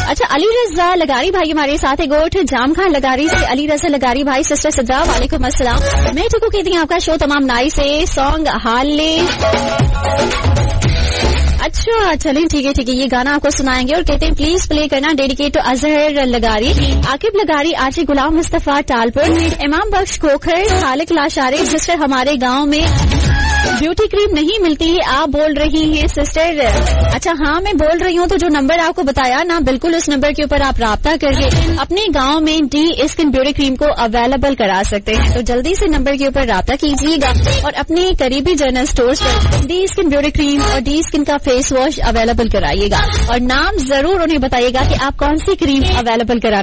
अच्छा, अली रजा लगारी भाई हमारे साथ है, गोठ जाम खान लगारी से अली रजा लगारी भाई, सिस्टर सिद्रा वालेकुम अस्सलाम। मैं ठीक हूँ, कहती हूँ आपका शो तमाम नाइस है, सॉन्ग हाल ले। अच्छा चलें, ठीक है ये गाना आपको सुनाएंगे और कहते हैं प्लीज प्ले करना डेडिकेट टू अजहर लगारी, आकिब लगारी, आजी गुलाम मुस्तफा टालपुर, इमाम बख्श खोखर, खालिक लाशारे। सिस्टर हमारे गांव में ब्यूटी क्रीम नहीं मिलती है, आप बोल रही हैं सिस्टर? अच्छा हाँ मैं बोल रही हूँ, तो जो नंबर आपको बताया ना, बिल्कुल उस नंबर के ऊपर आप राब्ता करके अपने गांव में डी स्किन ब्यूटी क्रीम को अवेलेबल करा सकते हैं। तो जल्दी से नंबर के ऊपर राब्ता कीजिएगा और अपने करीबी जनरल स्टोर्स पर डी स्किन ब्यूटी क्रीम और डी स्किन का फेस वॉश अवेलेबल कराइएगा और नाम जरूर उन्हें बताइएगा कि आप कौन सी क्रीम अवेलेबल करा